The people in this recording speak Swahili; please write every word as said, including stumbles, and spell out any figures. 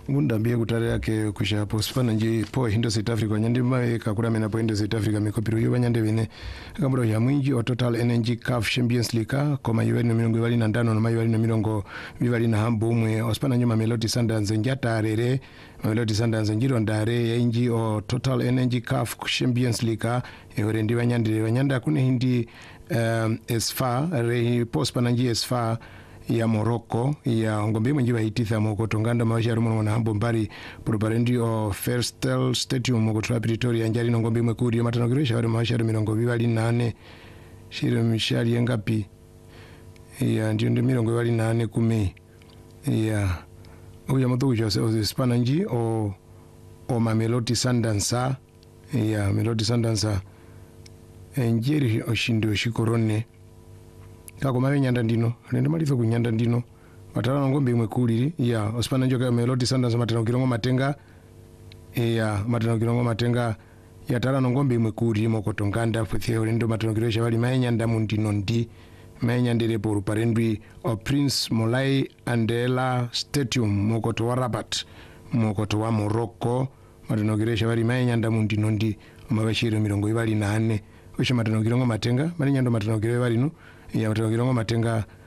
ngundambie kutare yake kusha postpone nji po hindo South Africa nyande mai kakura mena po hindo South Africa mikopiro yo nyande bine kambro ya mwinji o Total Energy C A F Champions League koma yewali no mirongo ibali na ndano no mayewali no mirongo bibali na hambu mwe ospana nyuma Mamelodi Sundowns njata arere Mamelodi Sundowns njiro ndare ya inji o Total Energy C A F Champions League yore ndi wanyande wanyanda kune hindi um, esfa re postpone nji esfa ya Morocco ya ngombe mwenji bahititha moko tonganda mawasha rumo na hambo mbari proparendi o Ferstel Stadium moko tra Pretoria njari ngombe mwe kuri matano kiresha wale mawasha mirongo bibali nane shire mishali yengapi ya ndio ndio mirongo bibali nane kumi ya uya moto jose o Spananji o o Mamelodi Sundowns ya Mamelodi Sundowns njeri oshindo shikorone kako mawe nyanda ndino nende malizo kunyanda ndino matala ngombe imwe kuliri ya ospana njoka Mamelodi Sundowns matana kirongo matenga ya matana kirongo matenga ya tala ngombe imwe kuliri moko tonganda futheo ndo matana kiresha bali mawe nyanda mundino ndi mawe nyandere poru parendwi o Prince Moulay Andela Stadium moko to Rabat moko to wa Morocco matana kiresha bali mawe nyanda mundino ndi mabashiro mirongo ibali nane osha matana kirongo matenga bali nyando matana kiresha bali no ya matano kirongo matenga